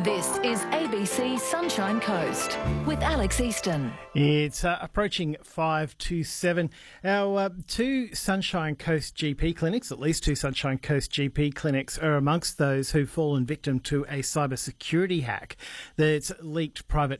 This is ABC Sunshine Coast with Alex Easton. It's approaching 5 to 7. Our two Sunshine Coast GP clinics, at least two Sunshine Coast GP clinics, are amongst those who've fallen victim to a cybersecurity hack that's leaked private